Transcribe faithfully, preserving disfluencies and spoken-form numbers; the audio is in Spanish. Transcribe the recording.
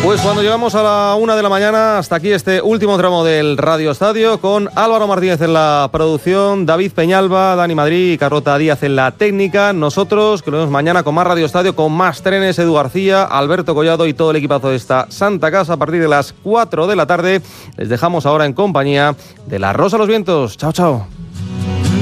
Pues cuando llegamos a la una de la mañana, hasta aquí este último tramo del Radio Estadio, con Álvaro Martínez en la producción, David Peñalba, Dani Madrid y Carlota Díaz en la técnica. Nosotros, que nos vemos mañana con más Radio Estadio, con más trenes, Edu García, Alberto Collado y todo el equipazo de esta Santa Casa a partir de las cuatro de la tarde. Les dejamos ahora en compañía de La Rosa de los Vientos. Chao, chao.